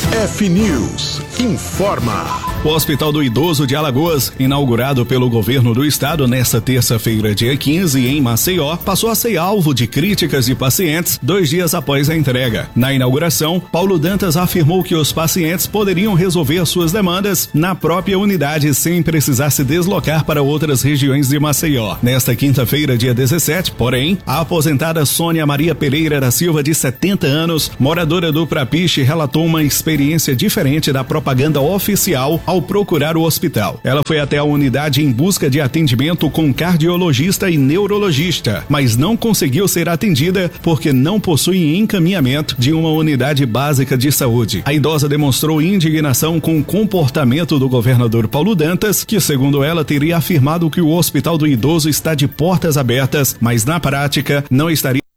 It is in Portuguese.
F-News informa. O Hospital do Idoso de Alagoas, inaugurado pelo governo do estado nesta terça-feira, dia 15, em Maceió, passou a ser alvo de críticas de pacientes 2 dias após a entrega. Na inauguração, Paulo Dantas afirmou que os pacientes poderiam resolver suas demandas na própria unidade sem precisar se deslocar para outras regiões de Maceió. Nesta quinta-feira, dia 17, porém, a aposentada Sônia Maria Pereira da Silva, de 70 anos, moradora do Prapiche, relatou uma experiência diferente da propaganda oficial ao procurar o hospital. Ela foi até a unidade em busca de atendimento com cardiologista e neurologista, mas não conseguiu ser atendida porque não possui encaminhamento de uma unidade básica de saúde. A idosa demonstrou indignação com o comportamento do governador Paulo Dantas, que, segundo ela, teria afirmado que o Hospital do Idoso está de portas abertas, mas na prática não estaria